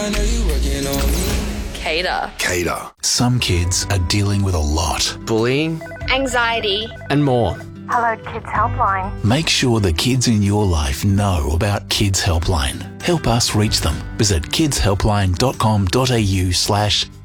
Cater. Cater. Some kids are dealing with a lot. Bullying, Anxiety. and more. Hello Kids Helpline. Make sure the kids in your life know about Kids Helpline. Help us reach them. Visit kidshelpline.com.au/